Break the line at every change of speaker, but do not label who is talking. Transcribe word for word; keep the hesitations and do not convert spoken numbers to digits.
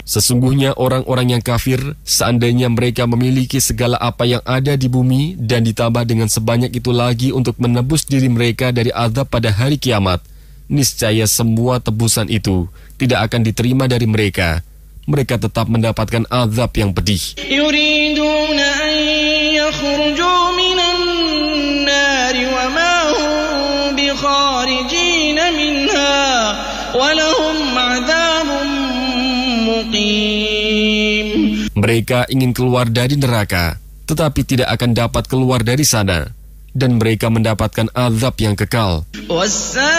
Sesungguhnya orang-orang yang kafir, seandainya mereka memiliki segala apa yang ada di bumi dan ditambah dengan sebanyak itu lagi untuk menebus diri mereka dari azab pada hari kiamat, niscaya semua tebusan itu tidak akan diterima dari mereka. Mereka tetap mendapatkan azab yang pedih.
Yuriduna an yakhruju minan nari wa ma hum bi kharijin minha wa lahum 'adzabun muqim.
Mereka ingin keluar dari neraka, tetapi tidak akan dapat keluar dari sana, dan mereka mendapatkan azab yang kekal.